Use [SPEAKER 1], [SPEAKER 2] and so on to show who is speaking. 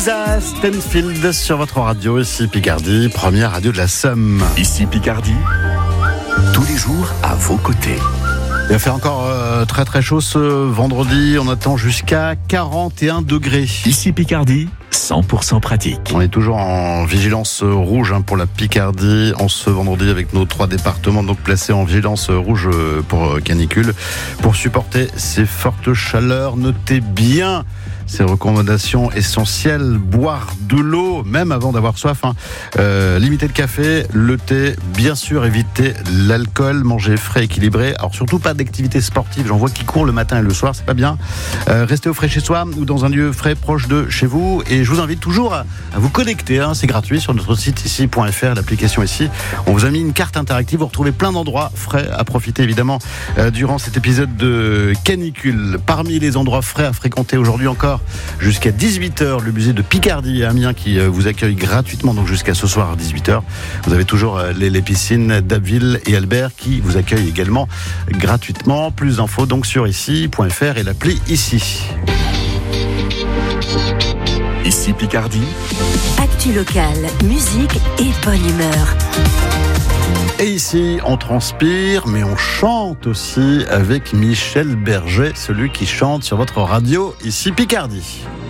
[SPEAKER 1] Lisa Stanfield sur votre radio, ici Picardie, première radio de la Somme.
[SPEAKER 2] Ici Picardie, tous les jours à vos côtés.
[SPEAKER 1] Il va faire encore très très chaud ce vendredi, on attend jusqu'à 41 degrés.
[SPEAKER 2] Ici Picardie, 100% pratique.
[SPEAKER 1] On est toujours en vigilance rouge pour la Picardie en ce vendredi avec nos 3 départements donc placés en vigilance rouge pour canicule. Pour supporter ces fortes chaleurs, notez bien ces recommandations essentielles: boire de l'eau, même avant d'avoir soif, limiter le café, le thé, bien sûr éviter l'alcool, manger frais, équilibré. Alors surtout pas d'activité sportive, j'en vois qui courent le matin et le soir, c'est pas bien. Restez au frais chez soi ou dans un lieu frais proche de chez vous. Et je vous invite toujours à vous connecter, c'est gratuit sur notre site ici.fr, l'application ici. On vous a mis une carte interactive, vous retrouvez plein d'endroits frais à profiter évidemment durant cet épisode de canicule. Parmi les endroits frais à fréquenter aujourd'hui encore, jusqu'à 18h, le musée de Picardie à Amiens qui vous accueille gratuitement, donc jusqu'à ce soir à 18h. Vous avez toujours les piscines d'Abbeville et Albert qui vous accueillent également gratuitement. Plus d'infos donc sur ici.fr et l'appli Ici.
[SPEAKER 2] Ici Picardie,
[SPEAKER 3] actu locale, musique et bonne humeur.
[SPEAKER 1] Et ici, on transpire, mais on chante aussi avec Michel Berger, celui qui chante sur votre radio, ici Picardie.